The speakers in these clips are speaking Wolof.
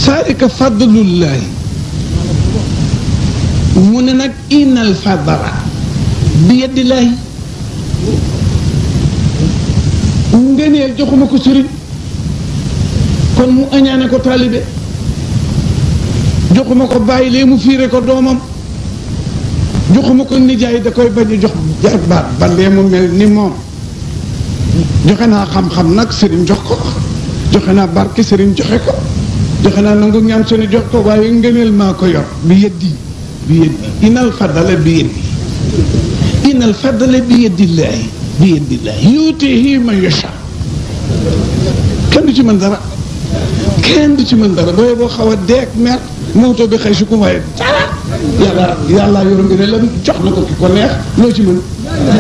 saalika fadlullahi mu ne nag innal fadla bi yadillahi ngëneel joxuma ko sëriñ kon mu añaane ko taalibe joxuma ko bàyyi lee mu fiire ko doomam joxuma ko nijaay da koy bañ a jox jarbaat ba lee mu mel ni moom joxe naa xam-xam nag sëriñ jox ko joxe naa barke sëriñ joxe ko joxe naa nangu ñaan sëriñ jox ko waaye ngëneel maa ko yor bi yeddi inal fadala bi yeddi inal fadala bi yeddillahi yuutihi man yasha kenn du ci mën dara booy boo xaw a deeg mer mawtoo bi xëy si ku waaye dara yàlla yor nga ne la jox na ko ki ko neex loo ci mën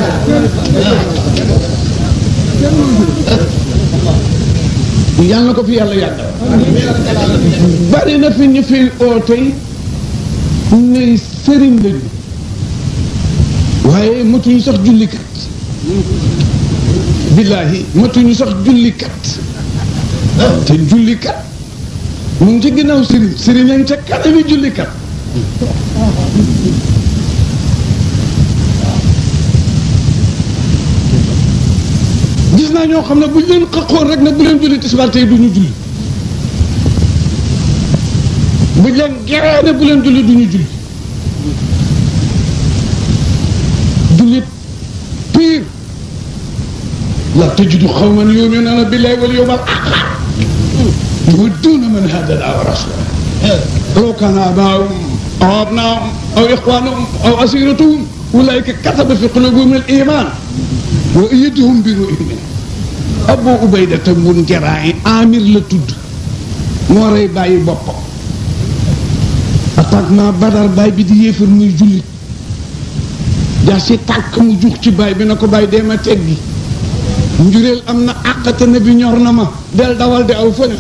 yàlla na ko fi yàlla yàgg bari na fi ñu fi ootey ne sëriñ lañu waaye matuñu sax jullikat billaahi matuñu sax jullikat te jullikat mu ngi ci ginnaaw sëriñ a ngi ca kanami jullikat gis naa ñoo xam ne buñ leen xaqoon rek ne bu leen julli tisbaar tey duñu julli buñ leen geree ne bu leen julli duñu julli jullit pire la tajidu qawman yu'minuuna billaahi wal yawmil aaxir yuwadduuna man haada llaaha wa rasuulahu walaw kaana aabaa'uhum aw abnaa'uhum aw ixwaanuhum aw asiiratuhum ulaa'ika kataba fi quluubihim al-iimaan wa ayyadahum bi ruuhin minhu Abu Ubayda bun Jaraahi Amir la tudd moo rey bàyyi boppam attaquement Badar baay bi di yéefar muy jullit jaa si tàkk mu jux ci baay bi na ko bàyyi dee ma teggi njureel am na àqate ne bi ñor na ma del dawal de aw fëne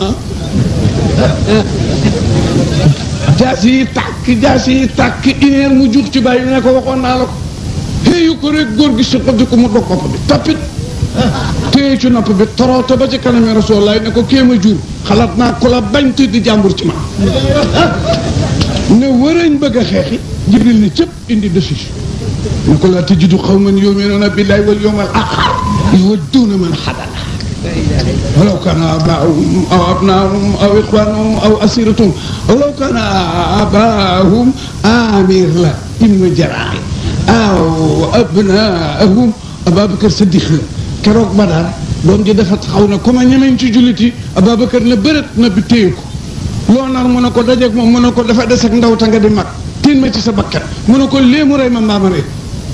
jaasi yi tàkk ineer mu jux ci baay bi ne ko waxoon naa la ko xëyu ko rek góor gi si ko di ko mu dog bopp bi toppit téye ci nopp bi toroote ba ci kanami Rasulullah ne ko kéema jur xalaat naa ko la bañ te di jàmbur ci ma ne wërañ bëgg a xeexi Jibril ne cëpp indi décision ne ko laa tajidu qawman yu'minuuna billaahi wal yawmil aaxir yuwadduuna man haada llaaha walaw kaana aabaa'uhum aw abnaa'uhum aw ixwaanuhum aw asiiratuhum walaw kaana aabaa'uhum Aamir la ibnu Jaraahi aw abnaa'uhum Ababacar Saddiq la keroog Badar doom ji dafa taxaw na comme ñemeñ ci jullit yi Ababacar ne bërët na bi téye ko loo nar mu ne ko dajeeg moom mu ne ko dafa des ak ndaw ta nga di mag tiin ma ci sa bakkan mu ne ko léemu rey ma mbaama rey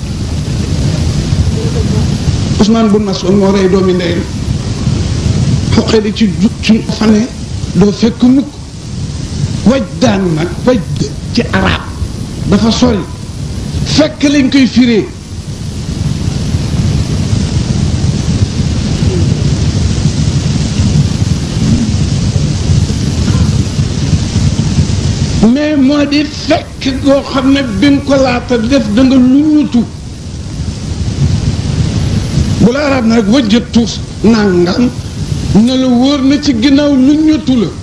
Ousmane bun Mas'ud moo rey doomi ndeyam xoqee di ci fane doo fekk mukk waj daan nag waj ci arab dafa sori fekk lañ koy firee mais moo di fekk goo xam ne bi nga ko laata def da nga lu ñutu bu la arab na rek wëjjatu nangam ne la wóor na ci ginnaaw lu ñutu la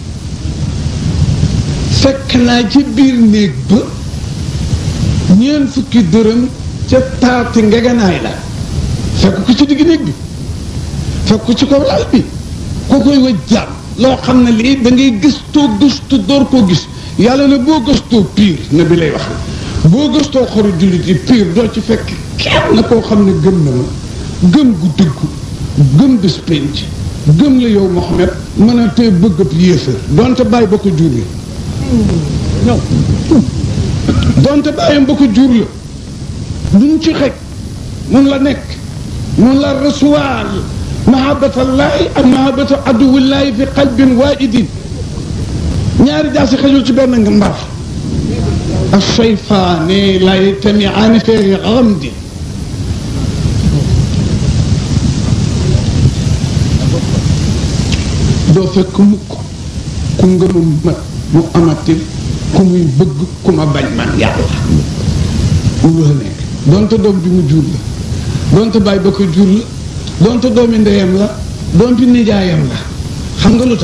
fekk naa ci biir néeg ba ñeent fukki dërëm ca taati ngeganaay la fekk ko ci digg néeg bi fekk ko ci kaw lal bi koo koy wëjjaan loo xam ne lii da ngay gëstu door koo gis yàlla ne boo gëstoo piir na bi lay wax boo gëstoo xoru jullit yi piir doo ci fekk kenn koo xam ne gëm na ma gëm gu dëggu gëm bés penc gëm la yow Muhammad mën a tee bëgg ab yéefar donte bàyyi ba ko jur la donte bàyyam ba ko jur la duñ ci xej mun la nekk mun la rasuwaal mahabbatallahi ak mahabbatu aduwillahi fi qalbin waahidin ñaari jaasi xajul ci benn nga mbar ak sayfaani la yajtamiaani fi ghamdi doo fekk mukk ku ngëmum mat mu amati ku muy bëgg ku ma bañ man yàlla lu la nekk donte doom bi mu jur la donte bàyyi ba ko jur la donte doomi ndeyam la donte nijaayam la xam nga lu tax